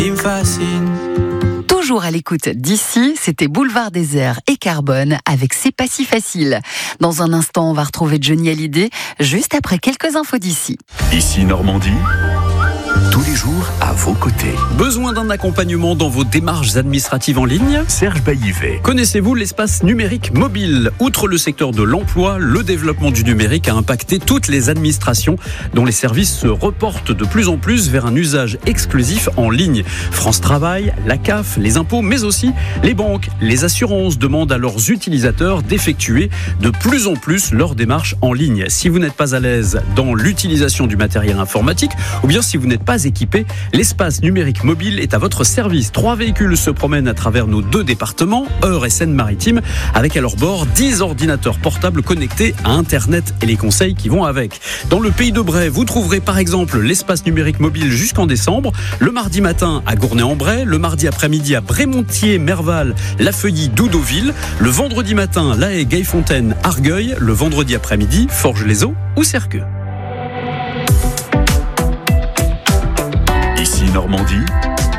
Il me fascine. Toujours à l'écoute d'ici, c'était Boulevard Désert et Carbone avec C'est pas si facile. Dans un instant, on va retrouver Johnny Hallyday, juste après quelques infos d'ici. Ici Normandie, tous les jours à vos côtés. Besoin d'un accompagnement dans vos démarches administratives en ligne ? Serge Baillivet. Connaissez-vous l'espace numérique mobile ? Outre le secteur de l'emploi, le développement du numérique a impacté toutes les administrations dont les services se reportent de plus en plus vers un usage exclusif en ligne. France Travail, la CAF, les impôts, mais aussi les banques, les assurances demandent à leurs utilisateurs d'effectuer de plus en plus leurs démarches en ligne. Si vous n'êtes pas à l'aise dans l'utilisation du matériel informatique, ou bien si vous n'êtes pas équipé, l'espace numérique mobile est à votre service. 3 véhicules se promènent à travers nos 2 départements, Eure et Seine-Maritime, avec à leur bord 10 ordinateurs portables connectés à Internet et les conseils qui vont avec. Dans le pays de Bray, vous trouverez par exemple l'espace numérique mobile jusqu'en décembre, le mardi matin à Gournay-en-Bray, le mardi après-midi à Brémontier, Merval, La Feuilly, Doudoville, le vendredi matin, La Haye, Gaillefontaine, Argueil, le vendredi après-midi, Forges-les-Eaux ou Cerqueux. Ici Normandie,